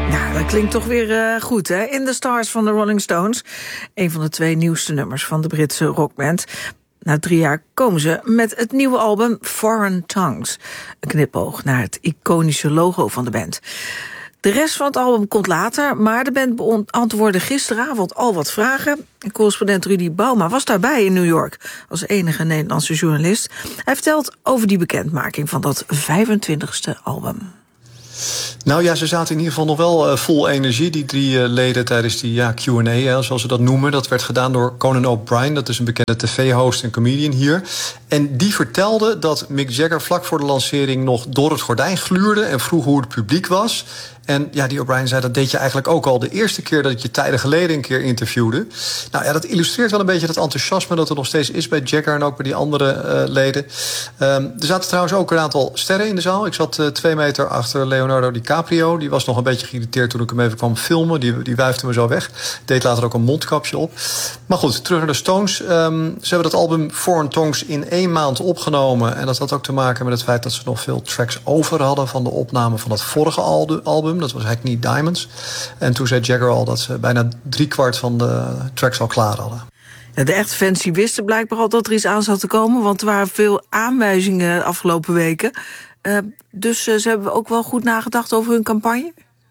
Ja, dat klinkt toch weer goed, hè? In the Stars van de Rolling Stones. Een van de 2 nieuwste nummers van de Britse rockband. Na 3 jaar komen ze met het nieuwe album Foreign Tongues. Een knipoog naar het iconische logo van de band. De rest van het album komt later, maar de band beantwoordde gisteravond al wat vragen. Correspondent Rudy Bauma was daarbij in New York als enige Nederlandse journalist. Hij vertelt over die bekendmaking van dat 25e album. Nou ja, ze zaten in ieder geval nog wel vol energie, die 3 leden, tijdens die Q&A, zoals ze dat noemen. Dat werd gedaan door Conan O'Brien, dat is een bekende tv-host en comedian hier. En die vertelde dat Mick Jagger vlak voor de lancering nog door het gordijn gluurde en vroeg hoe het publiek was. En ja, die O'Brien zei, dat deed je eigenlijk ook al de eerste keer dat ik je tijden geleden een keer interviewde. Nou ja, dat illustreert wel een beetje het enthousiasme dat er nog steeds is bij Jagger en ook bij die andere leden. Er zaten trouwens ook een aantal sterren in de zaal. Ik zat 2 meter achter Leonardo DiCaprio. Die was nog een beetje geïrriteerd toen ik hem even kwam filmen. Die wuifde me zo weg. Deed later ook een mondkapje op. Maar goed, terug naar de Stones. Ze hebben dat album Foreign Tongues in 1 maand opgenomen. En dat had ook te maken met het feit dat ze nog veel tracks over hadden van de opname van het vorige album. Dat was Hackney Diamonds. En toen zei Jagger al dat ze bijna 3/4 van de tracks al klaar hadden. Ja, de echte fans die wisten blijkbaar al dat er iets aan zat te komen, want er waren veel aanwijzingen de afgelopen weken. Dus ze hebben ook wel goed nagedacht over hun campagne?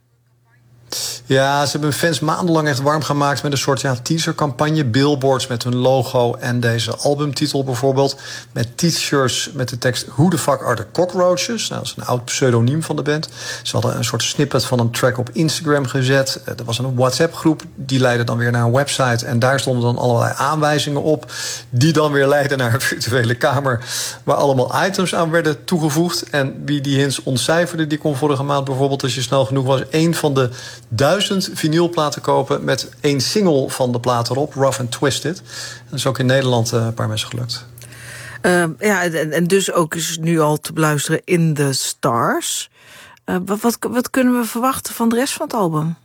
Ja, ze hebben fans maandenlang echt warm gemaakt met een soort teasercampagne. Billboards met hun logo en deze albumtitel bijvoorbeeld. Met t-shirts met de tekst Who the fuck are the cockroaches? Nou, dat is een oud pseudoniem van de band. Ze hadden een soort snippet van een track op Instagram gezet. Er was een WhatsApp-groep, die leidde dan weer naar een website. En daar stonden dan allerlei aanwijzingen op, die dan weer leidden naar een virtuele kamer, waar allemaal items aan werden toegevoegd. En wie die hints ontcijferde, die kon vorige maand bijvoorbeeld, als je snel genoeg was, 1 van de 1000 vinylplaten kopen met 1 single van de plaat erop, Rough and Twisted. Dat is ook in Nederland een paar mensen gelukt. En dus ook is nu al te beluisteren In the Stars. Wat kunnen we verwachten van de rest van het album?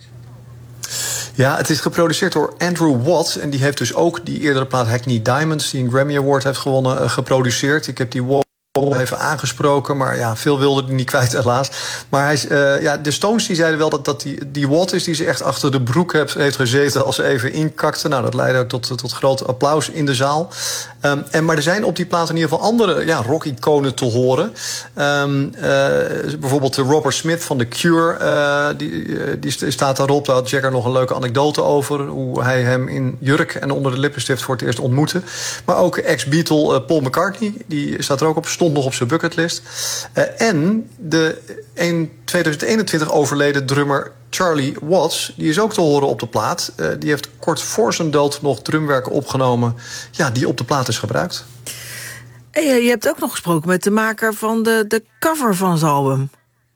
Ja, het is geproduceerd door Andrew Watt. En die heeft dus ook die eerdere plaat Hackney Diamonds, die een Grammy Award heeft gewonnen, geproduceerd. Ik heb die even aangesproken, maar ja, veel wilde hij niet kwijt helaas. Maar hij is, de Stones die zeiden wel dat die Watt is die ze echt achter de broek heeft gezeten als ze even inkakte. Nou, dat leidde ook tot groot applaus in de zaal. Maar er zijn op die plaat in ieder geval andere rock-iconen te horen. Bijvoorbeeld de Robert Smith van The Cure, die staat daarop. Daar had Jagger nog een leuke anekdote over, hoe hij hem in jurk en onder de lippenstift voor het eerst ontmoette. Maar ook ex-Beatle Paul McCartney, die staat er ook op, stond nog op zijn bucketlist. En de in 2021 overleden drummer Charlie Watts, die is ook te horen op de plaat. Die heeft kort voor zijn dood nog drumwerken opgenomen, die op de plaat is gebruikt. En je hebt ook nog gesproken met de maker van de cover van het album.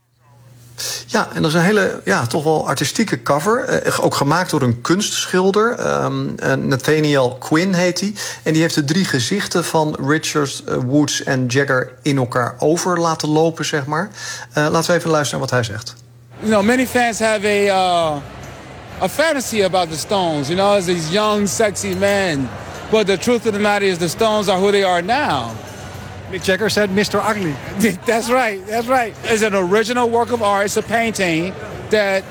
Ja, en dat is een hele, toch wel artistieke cover. Ook gemaakt door een kunstschilder. Nathaniel Quinn heet hij. En die heeft de 3 gezichten van Richards, Woods en Jagger in elkaar over laten lopen, zeg maar. Laten we even luisteren naar wat hij zegt. You know, many fans have a fantasy about the Stones, as these young, sexy men. But the truth of the matter is the Stones are who they are now. Mick Jagger said Mr. Ugly. That's right. It's an original work of art. It's a painting that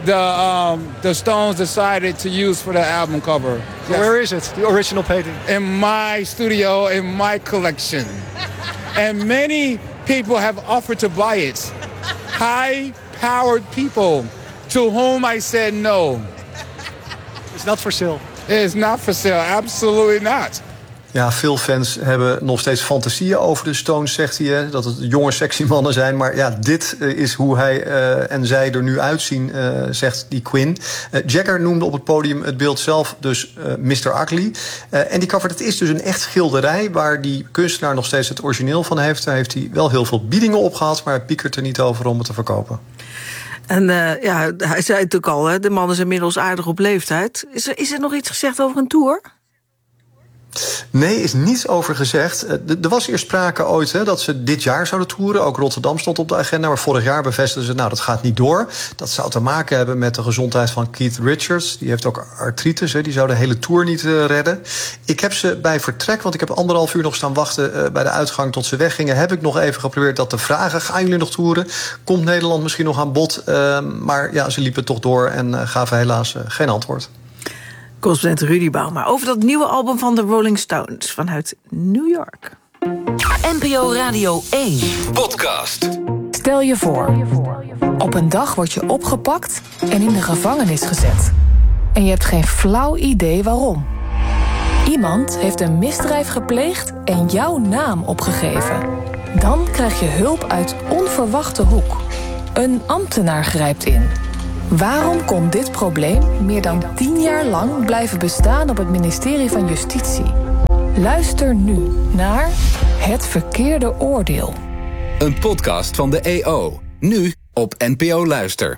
the Stones decided to use for the album cover. So where is it, the original painting? In my studio, in my collection. And many people have offered to buy it. High-powered people to whom I said no. It's not for sale. It is not for sale. Absolutely not. Ja, veel fans hebben nog steeds fantasieën over de Stones, zegt hij. Dat het jonge, sexy mannen zijn. Maar dit is hoe hij en zij er nu uitzien, zegt die Quinn. Jagger noemde op het podium het beeld zelf dus Mr. Ugly. En die cover, dat is dus een echt schilderij waar die kunstenaar nog steeds het origineel van heeft. Daar heeft hij wel heel veel biedingen op gehad, maar hij piekert er niet over om het te verkopen. En hij zei het ook al, de man is inmiddels aardig op leeftijd. Is er nog iets gezegd over een tour? Nee, is niets over gezegd. Er was eerst sprake ooit dat ze dit jaar zouden toeren. Ook Rotterdam stond op de agenda. Maar vorig jaar bevestigden ze, dat gaat niet door. Dat zou te maken hebben met de gezondheid van Keith Richards. Die heeft ook artritis. Die zou de hele tour niet redden. Ik heb ze bij vertrek, want ik heb 1,5 uur nog staan wachten bij de uitgang tot ze weggingen. Heb ik nog even geprobeerd dat te vragen. Gaan jullie nog toeren? Komt Nederland misschien nog aan bod? Maar ja, ze liepen toch door en gaven helaas geen antwoord. Correspondent Rudy Bauma over dat nieuwe album van de Rolling Stones vanuit New York. NPO Radio 1 Podcast. Stel je voor, op een dag word je opgepakt en in de gevangenis gezet. En je hebt geen flauw idee waarom. Iemand heeft een misdrijf gepleegd en jouw naam opgegeven. Dan krijg je hulp uit onverwachte hoek. Een ambtenaar grijpt in. Waarom kon dit probleem meer dan 10 jaar lang blijven bestaan op het ministerie van Justitie? Luister nu naar Het Verkeerde Oordeel. Een podcast van de EO. Nu op NPO Luister.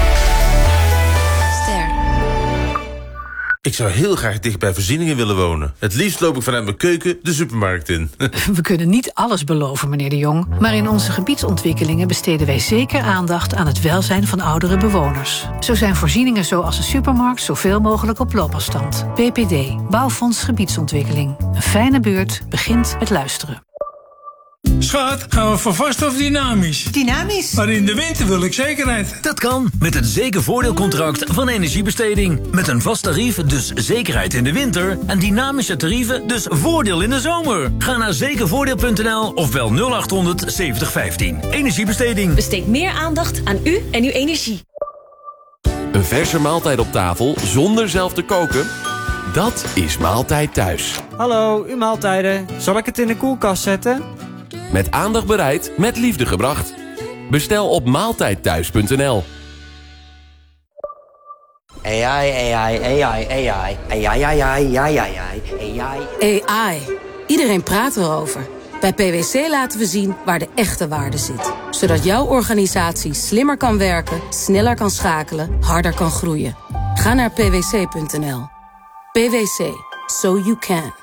Ik zou heel graag dicht bij voorzieningen willen wonen. Het liefst loop ik vanuit mijn keuken de supermarkt in. We kunnen niet alles beloven, meneer De Jong. Maar in onze gebiedsontwikkelingen besteden wij zeker aandacht aan het welzijn van oudere bewoners. Zo zijn voorzieningen zoals een supermarkt zoveel mogelijk op loopafstand. BPD, Bouwfonds Gebiedsontwikkeling. Een fijne buurt begint met luisteren. Schat, gaan we voor vast of dynamisch? Dynamisch. Maar in de winter wil ik zekerheid. Dat kan met het zekervoordeelcontract van Energiebesteding. Met een vast tarief, dus zekerheid in de winter. En dynamische tarieven, dus voordeel in de zomer. Ga naar zekervoordeel.nl of bel 0800 7015. Energiebesteding. Besteed meer aandacht aan u en uw energie. Een verse maaltijd op tafel zonder zelf te koken? Dat is Maaltijd Thuis. Hallo, uw maaltijden. Zal ik het in de koelkast zetten? Met aandacht bereid, met liefde gebracht. Bestel op maaltijdthuis.nl. AI. Iedereen praat erover. Bij PwC laten we zien waar de echte waarde zit. Zodat jouw organisatie slimmer kan werken, sneller kan schakelen, harder kan groeien. Ga naar pwc.nl. PwC. So you can.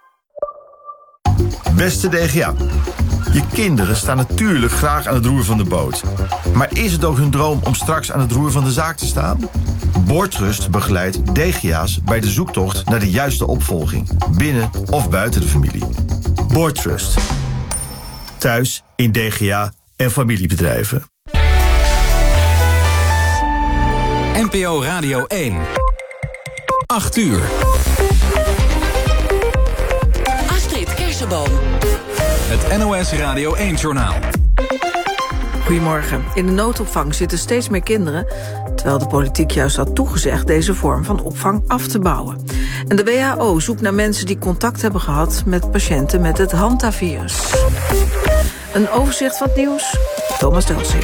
Beste DGA. Je kinderen staan natuurlijk graag aan het roer van de boot. Maar is het ook hun droom om straks aan het roer van de zaak te staan? Boordtrust begeleidt DGA's bij de zoektocht naar de juiste opvolging. Binnen of buiten de familie. Boordtrust. Thuis, in DGA en familiebedrijven. NPO Radio 1. 8 uur. Astrid Kersenboom. Het NOS Radio 1-journaal. Goedemorgen. In de noodopvang zitten steeds meer kinderen, terwijl de politiek juist had toegezegd deze vorm van opvang af te bouwen. En de WHO zoekt naar mensen die contact hebben gehad met patiënten met het hantavirus. Een overzicht van het nieuws, Thomas Delsing.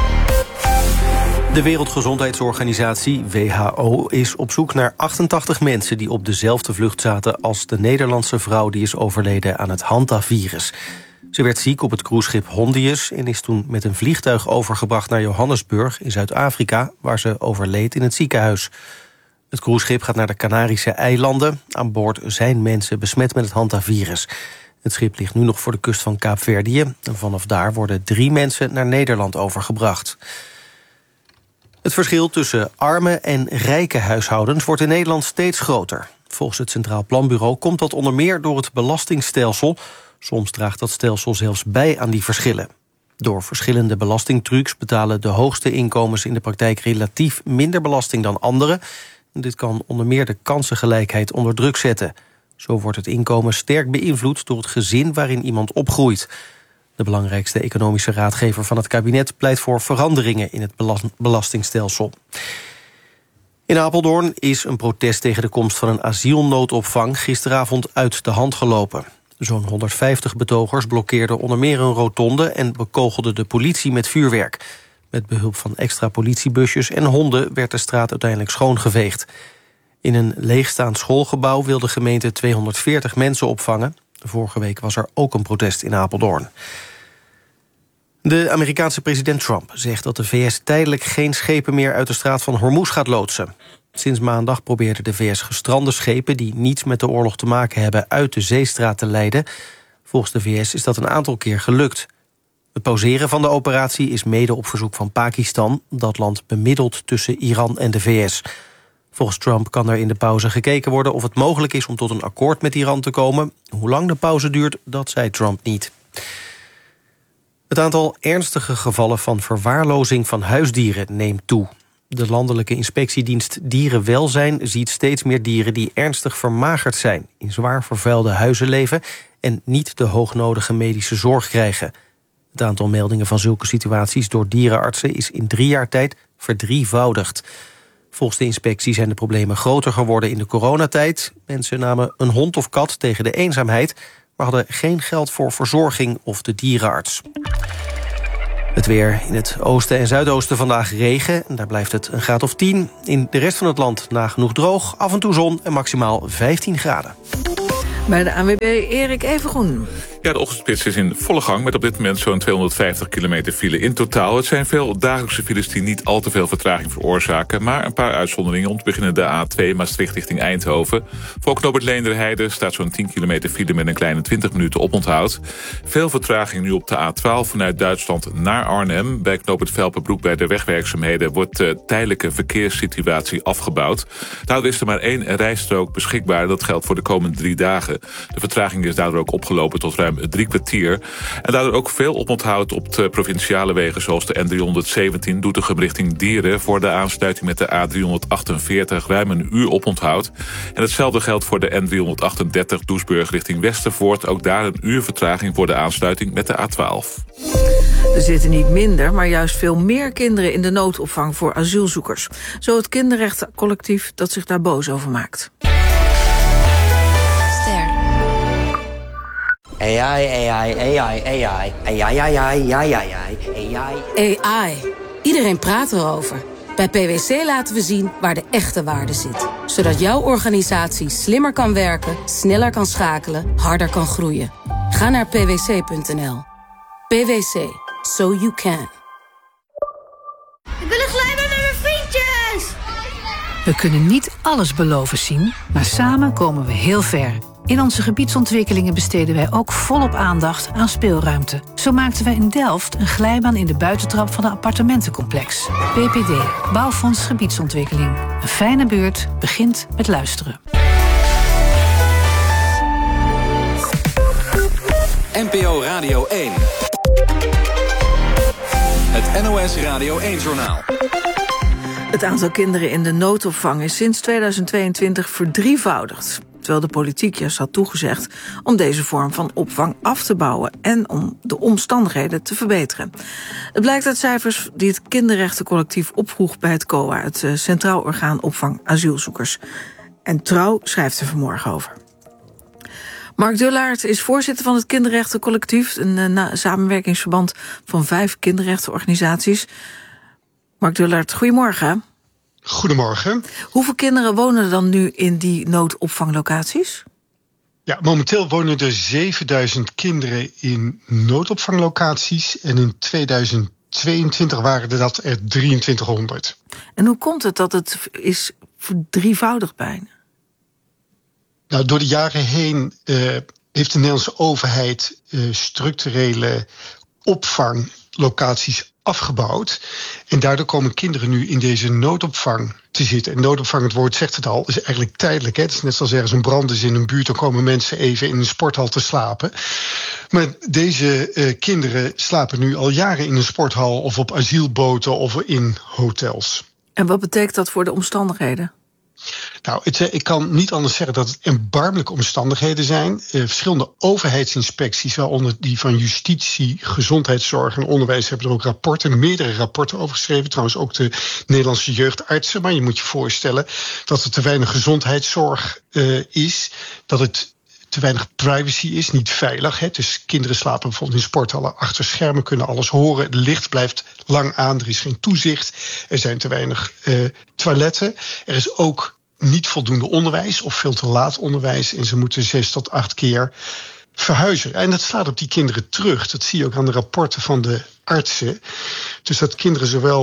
De Wereldgezondheidsorganisatie, WHO, is op zoek naar 88 mensen die op dezelfde vlucht zaten als de Nederlandse vrouw die is overleden aan het hantavirus. Ze werd ziek op het cruiseschip Hondius en is toen met een vliegtuig overgebracht naar Johannesburg in Zuid-Afrika, waar ze overleed in het ziekenhuis. Het cruiseschip gaat naar de Canarische eilanden. Aan boord zijn mensen besmet met het hantavirus. Het schip ligt nu nog voor de kust van Kaapverdië en vanaf daar worden 3 mensen naar Nederland overgebracht. Het verschil tussen arme en rijke huishoudens wordt in Nederland steeds groter. Volgens het Centraal Planbureau komt dat onder meer door het belastingstelsel. Soms draagt dat stelsel zelfs bij aan die verschillen. Door verschillende belastingtrucs betalen de hoogste inkomens in de praktijk relatief minder belasting dan anderen. Dit kan onder meer de kansengelijkheid onder druk zetten. Zo wordt het inkomen sterk beïnvloed door het gezin waarin iemand opgroeit. De belangrijkste economische raadgever van het kabinet pleit voor veranderingen in het belastingstelsel. In Apeldoorn is een protest tegen de komst van een asielnoodopvang gisteravond uit de hand gelopen. Zo'n 150 betogers blokkeerden onder meer een rotonde en bekogelden de politie met vuurwerk. Met behulp van extra politiebusjes en honden werd de straat uiteindelijk schoongeveegd. In een leegstaand schoolgebouw wil de gemeente 240 mensen opvangen. Vorige week was er ook een protest in Apeldoorn. De Amerikaanse president Trump zegt dat de VS tijdelijk geen schepen meer uit de straat van Hormuz gaat loodsen. Sinds maandag probeerde de VS gestrande schepen die niets met de oorlog te maken hebben uit de zeestraat te leiden. Volgens de VS is dat een aantal keer gelukt. Het pauzeren van de operatie is mede op verzoek van Pakistan. Dat land bemiddelt tussen Iran en de VS. Volgens Trump kan er in de pauze gekeken worden of het mogelijk is om tot een akkoord met Iran te komen. Hoe lang de pauze duurt, dat zei Trump niet. Het aantal ernstige gevallen van verwaarlozing van huisdieren neemt toe. De Landelijke Inspectiedienst Dierenwelzijn ziet steeds meer dieren die ernstig vermagerd zijn, in zwaar vervuilde huizen leven en niet de hoognodige medische zorg krijgen. Het aantal meldingen van zulke situaties door dierenartsen is in 3 jaar tijd verdrievoudigd. Volgens de inspectie zijn de problemen groter geworden in de coronatijd. Mensen namen een hond of kat tegen de eenzaamheid, maar hadden geen geld voor verzorging of de dierenarts. Het weer: in het oosten en zuidoosten vandaag regen. En daar blijft het een graad of 10. In de rest van het land nagenoeg droog, af en toe zon en maximaal 15 graden. Bij de ANWB Erik Evengroen. Ja, de ochtendspits is in volle gang met op dit moment zo'n 250 kilometer file in totaal. Het zijn veel dagelijkse files die niet al te veel vertraging veroorzaken, maar een paar uitzonderingen. Om te beginnen de A2 Maastricht richting Eindhoven. Voor knooppunt Leenderheide staat zo'n 10 kilometer file met een kleine 20 minuten oponthoud. Veel vertraging nu op de A12 vanuit Duitsland naar Arnhem. Bij knooppunt Velpenbroek bij de wegwerkzaamheden wordt de tijdelijke verkeerssituatie afgebouwd. Daardoor is er maar 1 rijstrook beschikbaar. Dat geldt voor de komende 3 dagen. De vertraging is daardoor ook opgelopen tot ruim 3 kwartier. En daardoor ook veel oponthoud op de provinciale wegen zoals de N317 Doetinchem richting Dieren voor de aansluiting met de A348 ruim een uur oponthoud. En hetzelfde geldt voor de N338 Doesburg richting Westervoort. Ook daar een uur vertraging voor de aansluiting met de A12. Er zitten niet minder, maar juist veel meer kinderen in de noodopvang voor asielzoekers. Zo het kinderrechtencollectief dat zich daar boos over maakt. AI. Iedereen praat erover. Bij PwC laten we zien waar de echte waarde zit. Zodat jouw organisatie slimmer kan werken, sneller kan schakelen, harder kan groeien. Ga naar pwc.nl. PwC. So you can. Ik wil een glijbaan met mijn vriendjes! We kunnen niet alles beloven zien, maar samen komen we heel ver. In onze gebiedsontwikkelingen besteden wij ook volop aandacht aan speelruimte. Zo maakten wij in Delft een glijbaan in de buitentrap van een appartementencomplex. BPD, Bouwfonds Gebiedsontwikkeling. Een fijne buurt begint met luisteren. NPO Radio 1. Het NOS Radio 1-journaal. Het aantal kinderen in de noodopvang is sinds 2022 verdrievoudigd. Terwijl de politiek juist had toegezegd om deze vorm van opvang af te bouwen en om de omstandigheden te verbeteren. Het blijkt uit cijfers die het kinderrechtencollectief opvroeg bij het COA, het Centraal Orgaan Opvang Asielzoekers. En Trouw schrijft er vanmorgen over. Mark Dullaert is voorzitter van het kinderrechtencollectief, een samenwerkingsverband van 5 kinderrechtenorganisaties. Mark Dullaert, goedemorgen. Goedemorgen. Hoeveel kinderen wonen er dan nu in die noodopvanglocaties? Ja, momenteel wonen er 7000 kinderen in noodopvanglocaties. En in 2022 waren er dat er 2300. En hoe komt het dat het is verdrievoudigd bijna? Nou, door de jaren heen heeft de Nederlandse overheid structurele opvanglocaties afgebouwd. En daardoor komen kinderen nu in deze noodopvang te zitten. En noodopvang, het woord zegt het al, is eigenlijk tijdelijk. Hè? Het is net zoals ergens een brand is in een buurt, dan komen mensen even in een sporthal te slapen. Maar deze kinderen slapen nu al jaren in een sporthal of op asielboten of in hotels. En wat betekent dat voor de omstandigheden? Nou, ik kan niet anders zeggen dat het erbarmelijke omstandigheden zijn. Verschillende overheidsinspecties, waaronder die van justitie, gezondheidszorg en onderwijs, hebben er ook meerdere rapporten over geschreven. Trouwens ook de Nederlandse jeugdartsen. Maar je moet je voorstellen dat er te weinig gezondheidszorg is. Dat het te weinig privacy is, niet veilig. Hè? Dus kinderen slapen bijvoorbeeld in sporthallen achter schermen, kunnen alles horen. Het licht blijft lang aan, er is geen toezicht. Er zijn te weinig toiletten. Er is ook niet voldoende onderwijs of veel te laat onderwijs. En ze moeten 6 tot 8 keer verhuizen. En dat slaat op die kinderen terug. Dat zie je ook aan de rapporten van de artsen. Dus dat kinderen zowel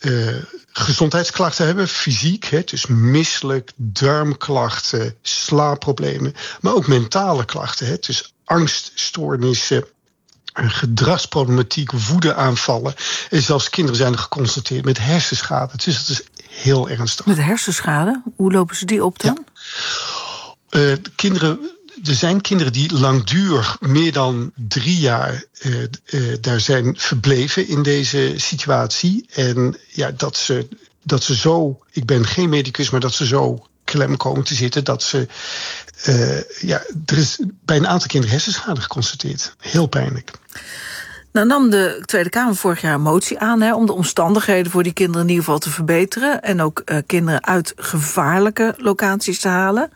gezondheidsklachten hebben, fysiek, dus misselijk, darmklachten, slaapproblemen, maar ook mentale klachten, dus angststoornissen, gedragsproblematiek, woedeaanvallen. En zelfs kinderen zijn geconstateerd met hersenschade. Dus dat is heel ernstig. Met hersenschade? Hoe lopen ze die op dan? Ja. Er zijn kinderen die langdurig, meer dan 3 jaar, daar zijn verbleven in deze situatie. En ja, dat ze zo, ik ben geen medicus, maar dat ze zo klem komen te zitten, dat ze, er is bij een aantal kinderen hersenschade geconstateerd. Heel pijnlijk. Nou nam de Tweede Kamer vorig jaar een motie aan om de omstandigheden voor die kinderen in ieder geval te verbeteren. En ook kinderen uit gevaarlijke locaties te halen.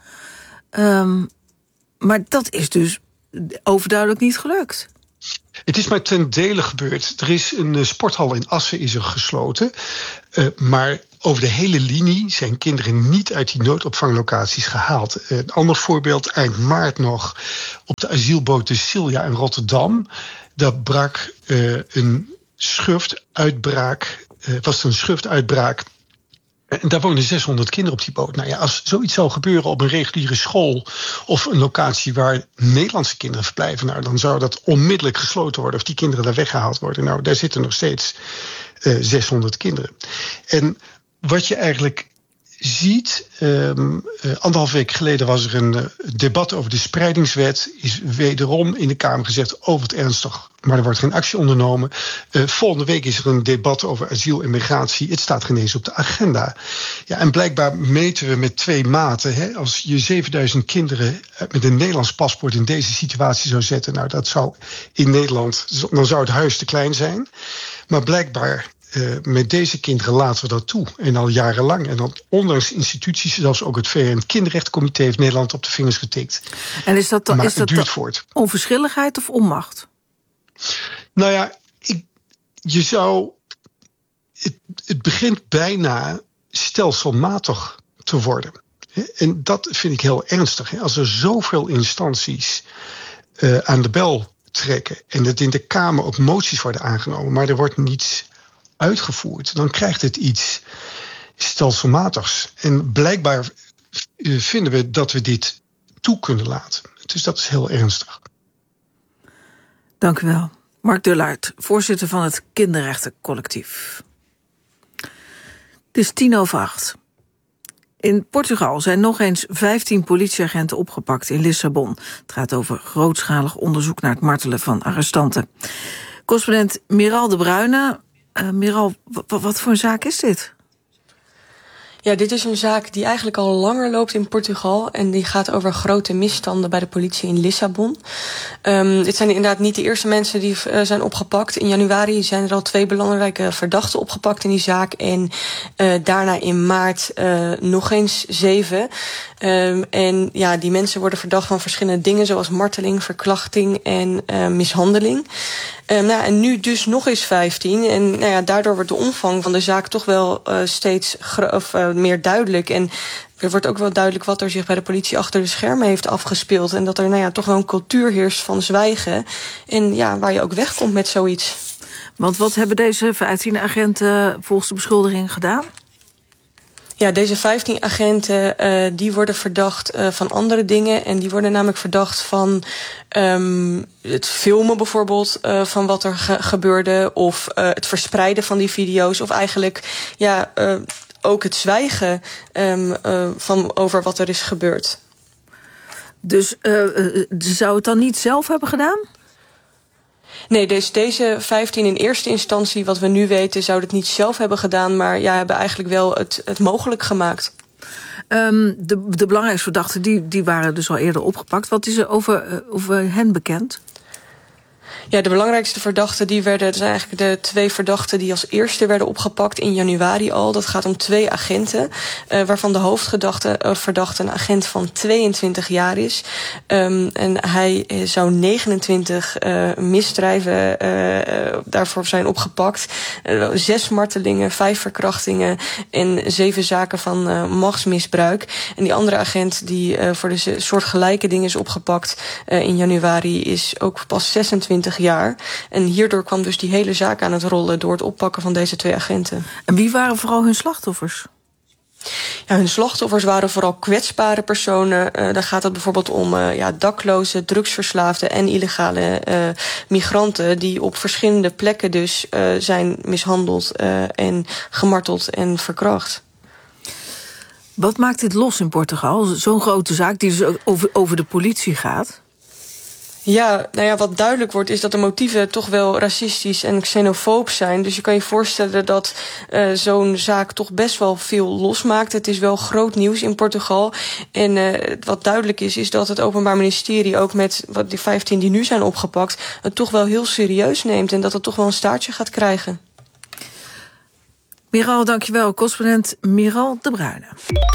Maar dat is dus overduidelijk niet gelukt. Het is maar ten dele gebeurd. Er is een sporthal in Assen is er gesloten. Maar over de hele linie zijn kinderen niet uit die noodopvanglocaties gehaald. Een ander voorbeeld, eind maart nog, op de asielboot de Silja in Rotterdam. Daar brak een schurftuitbraak. Was er een schurftuitbraak. En daar woonden 600 kinderen op die boot. Nou ja, als zoiets zou gebeuren op een reguliere school of een locatie waar Nederlandse kinderen verblijven, nou, dan zou dat onmiddellijk gesloten worden of die kinderen daar weggehaald worden. Nou, daar zitten nog steeds 600 kinderen. En wat je eigenlijk ziet, 1,5 week geleden was er een debat over de spreidingswet. Is wederom in de Kamer gezegd, wat ernstig, maar er wordt geen actie ondernomen. Volgende week is er een debat over asiel en migratie. Het staat geen eens op de agenda. Ja, en blijkbaar meten we met 2 maten. Als je 7000 kinderen met een Nederlands paspoort in deze situatie zou zetten, nou, dat zou in Nederland, dan zou het huis te klein zijn. Maar blijkbaar met deze kinderen laten we dat toe. En al jarenlang. En dan ondanks instituties, zelfs ook het VN-Kinderrechtencomité heeft Nederland op de vingers getikt. En is dat dan, maar het duurt voort. Onverschilligheid of onmacht? Nou ja, het begint bijna stelselmatig te worden. En dat vind ik heel ernstig. Als er zoveel instanties aan de bel trekken en dat in de Kamer ook moties worden aangenomen, maar er wordt niets uitgevoerd, dan krijgt het iets stelselmatigs. En blijkbaar vinden we dat we dit toe kunnen laten. Dus dat is heel ernstig. Dank u wel. Mark Dullaert, voorzitter van het Kinderrechtencollectief. Het is 7:50. In Portugal zijn nog eens 15 politieagenten opgepakt in Lissabon. Het gaat over grootschalig onderzoek naar het martelen van arrestanten. Correspondent Miral de Bruyne. Miral, wat voor een zaak is dit? Ja, dit is een zaak die eigenlijk al langer loopt in Portugal. En die gaat over grote misstanden bij de politie in Lissabon. Dit zijn inderdaad niet de eerste mensen die zijn opgepakt. In januari zijn er al 2 belangrijke verdachten opgepakt in die zaak. En daarna in maart nog eens 7. En ja, die mensen worden verdacht van verschillende dingen, zoals marteling, verkrachting en mishandeling. En nu dus nog eens 15. En daardoor wordt de omvang van de zaak toch wel steeds meer duidelijk. En er wordt ook wel duidelijk wat er zich bij de politie achter de schermen heeft afgespeeld. En dat er toch wel een cultuur heerst van zwijgen. En ja, waar je ook wegkomt met zoiets. Want wat hebben deze 15 agenten volgens de beschuldiging gedaan? Ja, deze 15 agenten die worden verdacht van andere dingen. En die worden namelijk verdacht van het filmen bijvoorbeeld van wat er gebeurde. Of het verspreiden van die video's. Of eigenlijk ook het zwijgen over wat er is gebeurd. Dus zou het dan niet zelf hebben gedaan? Nee, dus deze 15 in eerste instantie, wat we nu weten, zouden het niet zelf hebben gedaan, maar hebben eigenlijk wel het mogelijk gemaakt. De belangrijkste verdachten die waren dus al eerder opgepakt. Wat is er over hen bekend? Ja, de belangrijkste verdachten dat zijn eigenlijk de 2 verdachten die als eerste werden opgepakt in januari al. Dat gaat om 2 agenten, waarvan de hoofdverdachte een agent van 22 jaar is. En hij zou 29 misdrijven daarvoor zijn opgepakt. 6 martelingen, 5 verkrachtingen en 7 zaken van machtsmisbruik. En die andere agent die voor de soortgelijke dingen is opgepakt in januari is ook pas 26 20 jaar. En hierdoor kwam dus die hele zaak aan het rollen door het oppakken van deze 2 agenten. En wie waren vooral hun slachtoffers? Ja, hun slachtoffers waren vooral kwetsbare personen. Dan gaat het bijvoorbeeld om daklozen, drugsverslaafden en illegale migranten die op verschillende plekken dus zijn mishandeld en gemarteld en verkracht. Wat maakt dit los in Portugal? Zo'n grote zaak die dus over de politie gaat? Ja, wat duidelijk wordt is dat de motieven toch wel racistisch en xenofoob zijn. Dus je kan je voorstellen dat zo'n zaak toch best wel veel losmaakt. Het is wel groot nieuws in Portugal. En wat duidelijk is dat het Openbaar Ministerie ook met die 15 die nu zijn opgepakt het toch wel heel serieus neemt en dat het toch wel een staartje gaat krijgen. Miral, dankjewel. Correspondent Miral de Bruyne.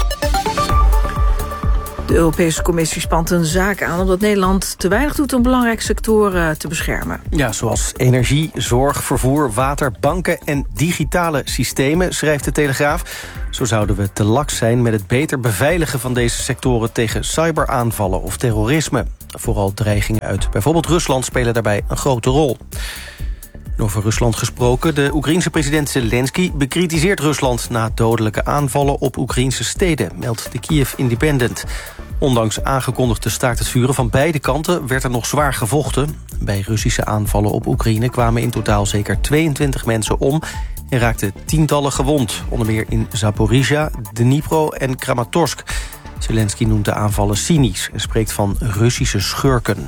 De Europese Commissie spant een zaak aan omdat Nederland te weinig doet om belangrijke sectoren te beschermen. Ja, zoals energie, zorg, vervoer, water, banken en digitale systemen, schrijft de Telegraaf. Zo zouden we te laks zijn met het beter beveiligen van deze sectoren tegen cyberaanvallen of terrorisme. Vooral dreigingen uit bijvoorbeeld Rusland spelen daarbij een grote rol. Over Rusland gesproken, de Oekraïense president Zelensky bekritiseert Rusland na dodelijke aanvallen op Oekraïense steden, meldt de Kiev Independent. Ondanks aangekondigde staakt het vuren van beide kanten werd er nog zwaar gevochten. Bij Russische aanvallen op Oekraïne kwamen in totaal zeker 22 mensen om en raakten tientallen gewond, onder meer in Zaporizhia, Dnipro en Kramatorsk. Zelensky noemt de aanvallen cynisch en spreekt van Russische schurken.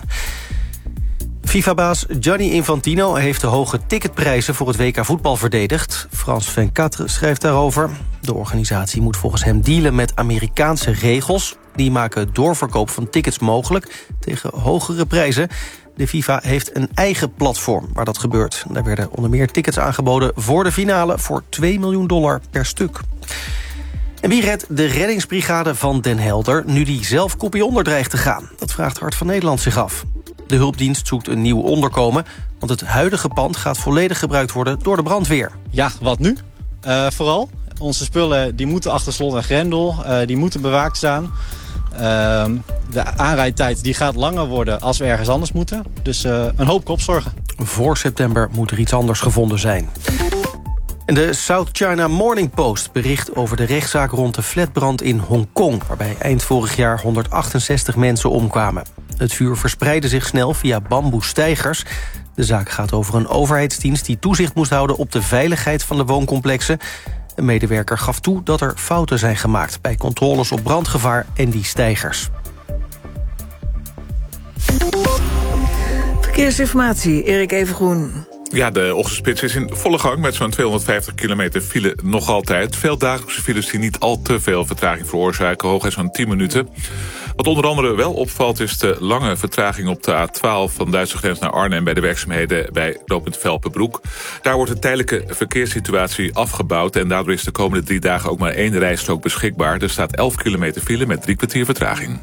FIFA-baas Gianni Infantino heeft de hoge ticketprijzen voor het WK voetbal verdedigd. France 24 schrijft daarover. De organisatie moet volgens hem dealen met Amerikaanse regels. Die maken doorverkoop van tickets mogelijk tegen hogere prijzen. De FIFA heeft een eigen platform waar dat gebeurt. Daar werden onder meer tickets aangeboden voor de finale voor $2 miljoen per stuk. En wie redt de reddingsbrigade van Den Helder nu die zelf kopie onder dreigt te gaan? Dat vraagt Hart van Nederland zich af. De hulpdienst zoekt een nieuw onderkomen, want het huidige pand gaat volledig gebruikt worden door de brandweer. Ja, wat nu? Vooral. Onze spullen die moeten achter slot en grendel, die moeten bewaakt staan. De aanrijdtijd die gaat langer worden als we ergens anders moeten. Dus een hoop kopzorgen. Voor september moet er iets anders gevonden zijn. En de South China Morning Post bericht over de rechtszaak rond de flatbrand in Hongkong, waarbij eind vorig jaar 168 mensen omkwamen. Het vuur verspreidde zich snel via bamboestijgers. De zaak gaat over een overheidsdienst die toezicht moest houden op de veiligheid van de wooncomplexen. Een medewerker gaf toe dat er fouten zijn gemaakt bij controles op brandgevaar en die stijgers. Verkeersinformatie, Erik Evengroen. Ja, de ochtendspits is in volle gang met zo'n 250 kilometer file nog altijd. Veel dagelijkse files die niet al te veel vertraging veroorzaken, hooguit zo'n 10 minuten. Wat onder andere wel opvalt is de lange vertraging op de A12 van Duitse grens naar Arnhem bij de werkzaamheden bij knooppunt Velpenbroek. Daar wordt de tijdelijke verkeerssituatie afgebouwd en daardoor is de komende 3 dagen ook maar 1 rijstrook beschikbaar. Er staat 11 kilometer file met 3 kwartier vertraging.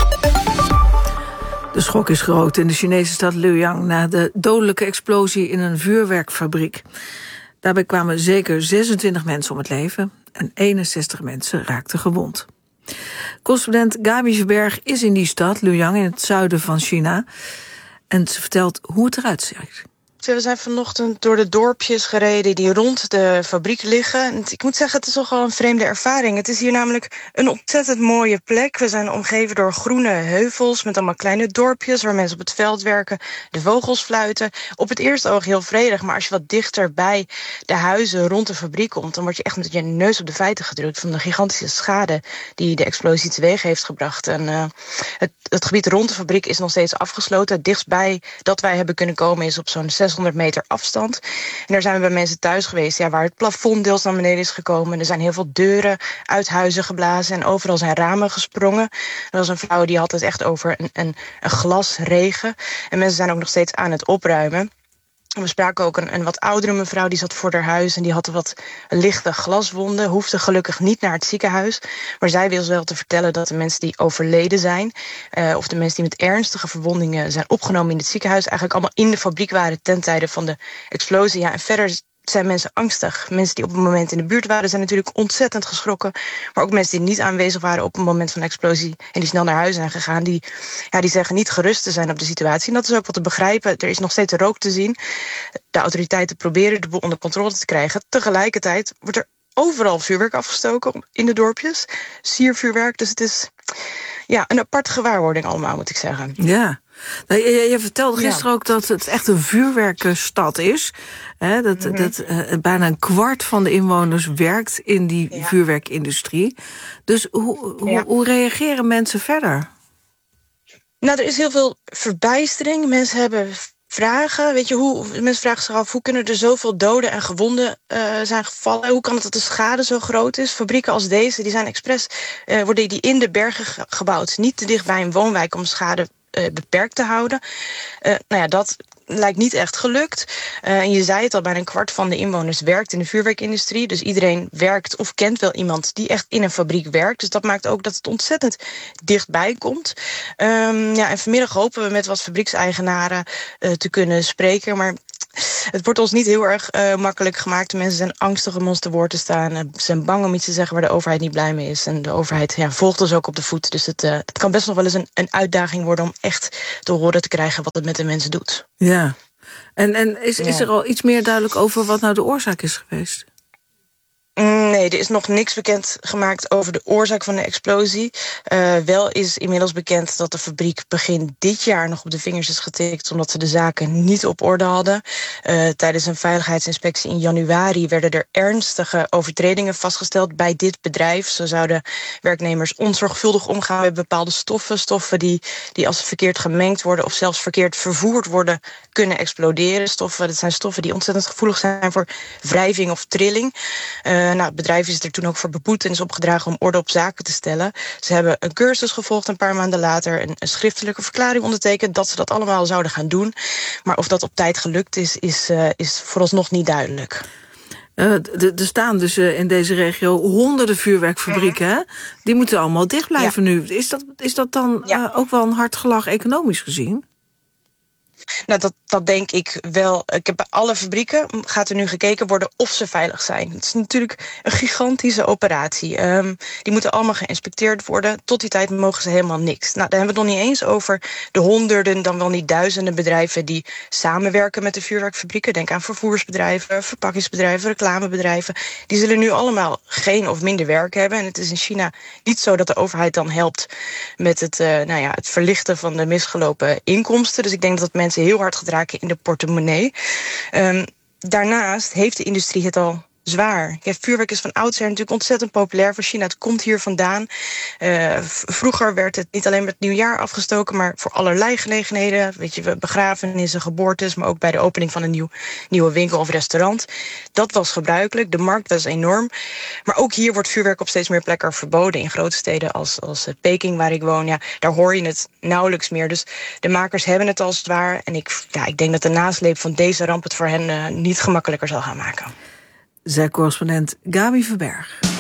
De schok is groot in de Chinese stad Luoyang na de dodelijke explosie in een vuurwerkfabriek. Daarbij kwamen zeker 26 mensen om het leven en 61 mensen raakten gewond. Correspondent Gabi Verberg is in die stad, Luoyang, in het zuiden van China. En ze vertelt hoe het eruit ziet. We zijn vanochtend door de dorpjes gereden die rond de fabriek liggen. Ik moet zeggen, het is toch wel een vreemde ervaring. Het is hier namelijk een ontzettend mooie plek. We zijn omgeven door groene heuvels met allemaal kleine dorpjes waar mensen op het veld werken, de vogels fluiten. Op het eerste oog heel vredig, maar als je wat dichter bij de huizen rond de fabriek komt, dan word je echt met je neus op de feiten gedrukt van de gigantische schade die de explosie teweeg heeft gebracht. En het gebied rond de fabriek is nog steeds afgesloten. Het dichtstbij dat wij hebben kunnen komen is op zo'n 600 meter afstand. En daar zijn we bij mensen thuis geweest waar het plafond deels naar beneden is gekomen. Er zijn heel veel deuren uit huizen geblazen en overal zijn ramen gesprongen. Er was een vrouw die had het echt over een glasregen. En mensen zijn ook nog steeds aan het opruimen. We spraken ook een wat oudere mevrouw, die zat voor haar huis en die had wat lichte glaswonden, hoefde gelukkig niet naar het ziekenhuis. Maar zij wil wel te vertellen dat de mensen die overleden zijn, of de mensen die met ernstige verwondingen zijn opgenomen in het ziekenhuis, eigenlijk allemaal in de fabriek waren ten tijde van de explosie. Ja, en verder zijn mensen angstig. Mensen die op het moment in de buurt waren zijn natuurlijk ontzettend geschrokken. Maar ook mensen die niet aanwezig waren op het moment van de explosie en die snel naar huis zijn gegaan, die zeggen niet gerust te zijn op de situatie. En dat is ook wat te begrijpen. Er is nog steeds rook te zien. De autoriteiten proberen de boel onder controle te krijgen. Tegelijkertijd wordt er overal vuurwerk afgestoken in de dorpjes. Siervuurwerk, dus het is een aparte gewaarwording allemaal, moet ik zeggen. Ja. Nou, je vertelde gisteren ook dat het echt een vuurwerkenstad is. Dat bijna een kwart van de inwoners werkt in die vuurwerkindustrie. Dus hoe reageren mensen verder? Nou, er is heel veel verbijstering. Mensen hebben vragen. Mensen vragen zich af, hoe kunnen er zoveel doden en gewonden zijn gevallen? Hoe kan het dat de schade zo groot is? Fabrieken als deze, die zijn expres, worden die in de bergen gebouwd. Niet te dicht bij een woonwijk om schade beperkt te houden. Dat lijkt niet echt gelukt. En je zei het al, bijna een kwart van de inwoners werkt in de vuurwerkindustrie. Dus iedereen werkt of kent wel iemand die echt in een fabriek werkt. Dus dat maakt ook dat het ontzettend dichtbij komt. En vanmiddag hopen we met wat fabriekseigenaren te kunnen spreken. Maar het wordt ons niet heel erg makkelijk gemaakt. De mensen zijn angstig om ons te woord te staan. Ze zijn bang om iets te zeggen waar de overheid niet blij mee is. En de overheid volgt ons ook op de voet. Dus het kan best nog wel eens een uitdaging worden om echt te horen te krijgen wat het met de mensen doet. Ja. En is er al iets meer duidelijk over wat nou de oorzaak is geweest? Nee, er is nog niks bekend gemaakt over de oorzaak van de explosie. Wel is inmiddels bekend dat de fabriek begin dit jaar nog op de vingers is getikt, omdat ze de zaken niet op orde hadden. Tijdens een veiligheidsinspectie in januari werden er ernstige overtredingen vastgesteld bij dit bedrijf. Zo zouden werknemers onzorgvuldig omgaan met bepaalde stoffen. Stoffen die als ze verkeerd gemengd worden of zelfs verkeerd vervoerd worden, kunnen exploderen. Dat zijn stoffen die ontzettend gevoelig zijn voor wrijving of trilling. Het bedrijf is er toen ook voor beboet en is opgedragen om orde op zaken te stellen. Ze hebben een cursus gevolgd een paar maanden later, een schriftelijke verklaring ondertekend dat ze dat allemaal zouden gaan doen. Maar of dat op tijd gelukt is vooralsnog niet duidelijk. Er staan dus in deze regio honderden vuurwerkfabrieken. Hè? Die moeten allemaal dicht blijven nu. Is dat dan ook wel een hard gelach economisch gezien? Nou, dat denk ik wel. Ik heb bij alle fabrieken gaat er nu gekeken worden of ze veilig zijn. Het is natuurlijk een gigantische operatie. Die moeten allemaal geïnspecteerd worden. Tot die tijd mogen ze helemaal niks. Nou, daar hebben we het nog niet eens over de honderden, dan wel niet duizenden bedrijven die samenwerken met de vuurwerkfabrieken. Denk aan vervoersbedrijven, verpakkingsbedrijven, reclamebedrijven. Die zullen nu allemaal geen of minder werk hebben. En het is in China niet zo dat de overheid dan helpt met het verlichten van de misgelopen inkomsten. Dus ik denk dat mensen heel hard gedraken in de portemonnee. Daarnaast heeft de industrie het al zwaar. Vuurwerk is van oudsher natuurlijk ontzettend populair voor China. Het komt hier vandaan. Vroeger werd het niet alleen met het nieuwjaar afgestoken, maar voor allerlei gelegenheden. Begrafenissen, geboortes, maar ook bij de opening van een nieuwe winkel of restaurant. Dat was gebruikelijk. De markt was enorm. Maar ook hier wordt vuurwerk op steeds meer plekken verboden. In grote steden als Peking, waar ik woon, daar hoor je het nauwelijks meer. Dus de makers hebben het al zwaar. En ik denk dat de nasleep van deze ramp het voor hen niet gemakkelijker zal gaan maken. Zij correspondent Gabi Verberg.